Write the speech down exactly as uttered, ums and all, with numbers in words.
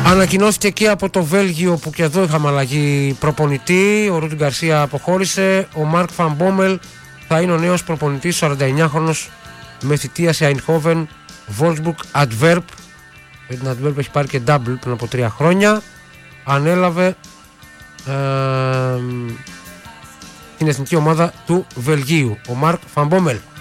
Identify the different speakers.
Speaker 1: Ανακοινώθηκε και από το Βέλγιο που και εδώ είχαμε αλλαγή προπονητή. Ο Ρούντι Γκαρσία αποχώρησε. Ο Μάρκ Φαν Μπόμελ θα είναι ο νέος προπονητής, σαρανταεννιάχρονος με θητεία σε Eindhoven, Wolfsburg, Antwerp. Με την Antwerp έχει πάρει και double πριν από τρία χρόνια. Ανέλαβε ε, την εθνική ομάδα του Βελγίου, ο Μάρκ Φαν Μπόμελ.